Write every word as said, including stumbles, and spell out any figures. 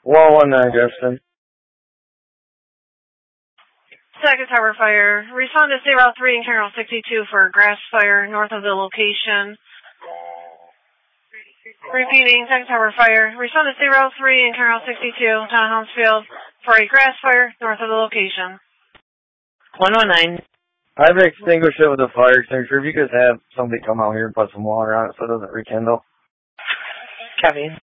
one one nine, Jefferson. Second Tower Fire. Respond to State Route three and Carroll sixty-two for a grass fire north of the location. Repeating, Second Tower Fire. Respond to State Route three and Carroll sixty-two, Townhouse Field, for a grass fire north of the location. one one nine. I've extinguished it with a fire extinguisher. If you could have somebody come out here and put some water on it so it doesn't rekindle. Copy.